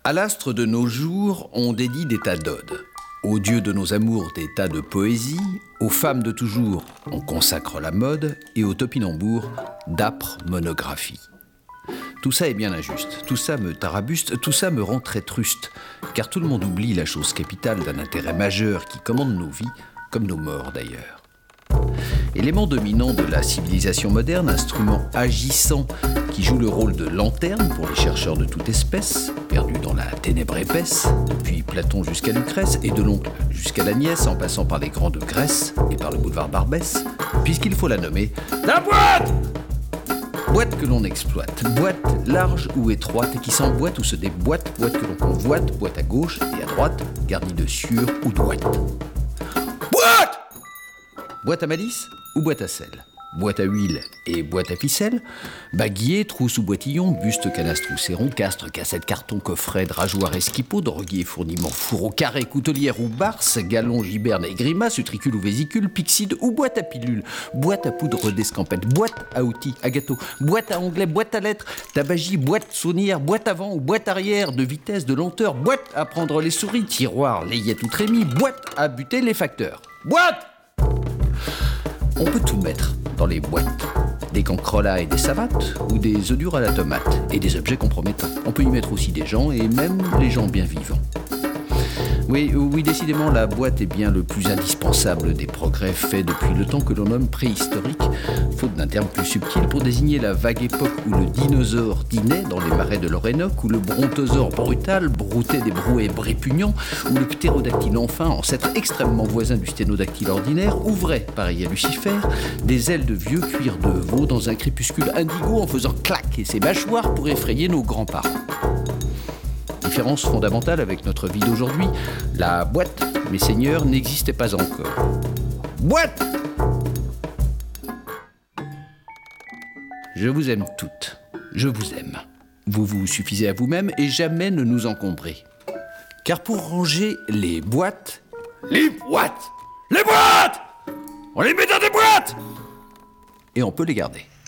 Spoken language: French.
À l'astre de nos jours, on dédie des tas d'odes. Aux dieux de nos amours, des tas de poésie. Aux femmes de toujours, on consacre la mode. Et aux topinambours, d'âpres monographies. Tout ça est bien injuste, tout ça me tarabuste, tout ça me rend très truste, car tout le monde oublie la chose capitale d'un intérêt majeur qui commande nos vies, comme nos morts d'ailleurs. Élément dominant de la civilisation moderne, instrument agissant qui joue le rôle de lanterne pour les chercheurs de toute espèce, perdus dans la ténèbre épaisse, depuis Platon jusqu'à Lucrèce, et de l'oncle jusqu'à la nièce, en passant par les grands de Grèce et par le boulevard Barbès, puisqu'il faut la nommer la boîte! Boîte que l'on exploite, boîte large ou étroite et qui s'emboîte ou se déboîte, boîte que l'on convoite, boîte à gauche et à droite, garnie de sueur ou d'ouate. Boîte! Boîte à malice ou boîte à sel, boîte à huile et boîte à ficelle, baguier, trousse ou boitillon, buste, canastre ou séron, castre, cassette, carton, coffret, drageoir, esquipot, droguier, fourniment, fourreau, carré, coutelière ou barse, galon, giberne et grimace, utricule ou vésicule, pixide ou boîte à pilule, boîte à poudre d'escampette, boîte à outils, à gâteau, boîte à onglets, boîte à lettres, tabagie, boîte saunière, boîte avant ou boîte arrière, de vitesse, de lenteur, boîte à prendre les souris, tiroir, layette ou trémie, boîte à buter les facteurs. Boîte! On peut tout mettre dans les boîtes. Des cancrelats et des savates, ou des œufs durs à la tomate, et des objets compromettants. On peut y mettre aussi des gens, et même les gens bien vivants. Oui, décidément, la boîte est bien le plus indispensable des progrès faits depuis le temps que l'on nomme préhistorique, faute d'un terme plus subtil pour désigner la vague époque où le dinosaure dînait dans les marais de l'Orénoque, où le brontosaure brutal broutait des brouets répugnants, où le ptérodactyle enfin, ancêtre extrêmement voisin du sténodactyle ordinaire, ouvrait, pareil à Lucifer, des ailes de vieux cuir de veau dans un crépuscule indigo en faisant claquer ses mâchoires pour effrayer nos grands-parents. Différence fondamentale avec notre vie d'aujourd'hui, la boîte, mes seigneurs, n'existait pas encore. Boîte! Je vous aime toutes. Je vous aime. Vous vous suffisez à vous-même et jamais ne nous encombrez. Car pour ranger les boîtes... Les boîtes! Les boîtes! On les met dans des boîtes! Et on peut les garder.